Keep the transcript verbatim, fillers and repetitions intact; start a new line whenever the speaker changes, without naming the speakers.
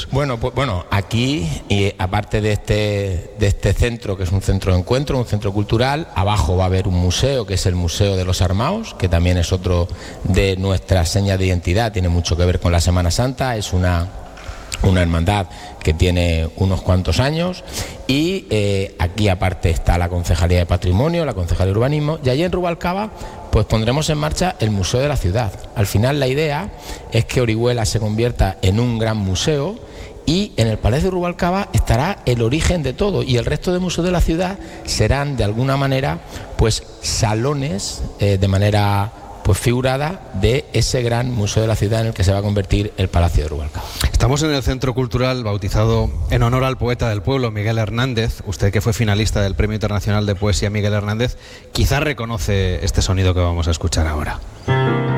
Bueno, pues bueno, aquí, y aparte de este, de este centro, que es un centro de encuentro, un centro cultural, abajo va a haber un museo, que es el Museo de los Armaos, que también es otro de nuestras señas de identidad, tiene mucho que ver con la Semana Santa, es una... una hermandad que tiene unos cuantos años, y eh, aquí aparte está la Concejalía de Patrimonio, la Concejalía de Urbanismo, y allí en Rubalcaba pues pondremos en marcha el Museo de la Ciudad. Al final la idea es que Orihuela se convierta en un gran museo, y en el Palacio de Rubalcaba estará el origen de todo, y el resto de museos de la ciudad serán de alguna manera pues salones eh, de manera pues figurada de ese gran museo de la ciudad en el que se va a convertir el Palacio de Rubalcaba.
Estamos en el Centro Cultural bautizado en honor al poeta del pueblo, Miguel Hernández. Usted, que fue finalista del Premio Internacional de Poesía Miguel Hernández, quizás reconoce este sonido que vamos a escuchar ahora.